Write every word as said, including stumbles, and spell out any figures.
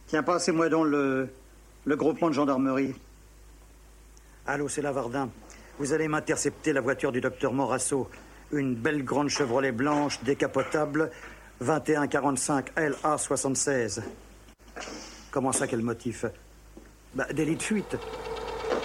Tiens, passez-moi donc le, le groupement de gendarmerie. Allô, c'est Lavardin. Vous allez m'intercepter la voiture du docteur Morasso. Une belle grande Chevrolet blanche, décapotable, vingt et un quarante-cinq L A soixante-seize. Comment ça, quel motif? Bah, délit de fuite.